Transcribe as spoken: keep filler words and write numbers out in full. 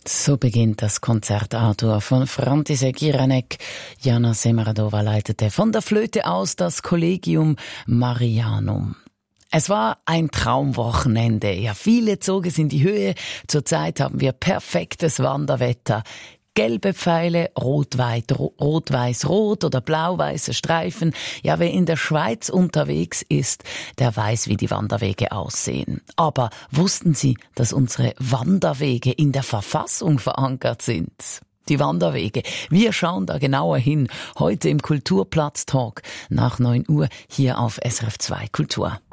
So beginnt das Konzert A-Dur von František Jiranek. Jana Semaradova leitete von der Flöte aus das Collegium Marianum. Es war ein Traumwochenende. Ja, viele zogen es in die Höhe. Zurzeit haben wir perfektes Wanderwetter. Gelbe Pfeile, rot-weiß-rot oder blau-weiße Streifen. Ja, wer in der Schweiz unterwegs ist, der weiß, wie die Wanderwege aussehen. Aber wussten Sie, dass unsere Wanderwege in der Verfassung verankert sind? Die Wanderwege. Wir schauen da genauer hin. Heute im Kulturplatz-Talk nach neun Uhr hier auf S R F zwei Kultur.